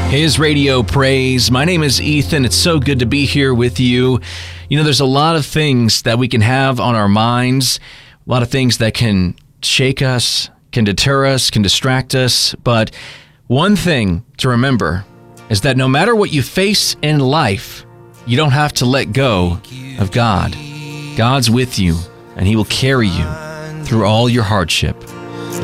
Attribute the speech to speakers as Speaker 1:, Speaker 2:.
Speaker 1: His Radio Praise. My name is Ethan. It's so good to be here with you. You know, there's a lot of things that we can have on our minds, a lot of things that can shake us, can deter us, can distract us. But one thing to remember is that no matter what you face in life, you don't have to let go of God. God's with you, and He will carry you through all your hardship.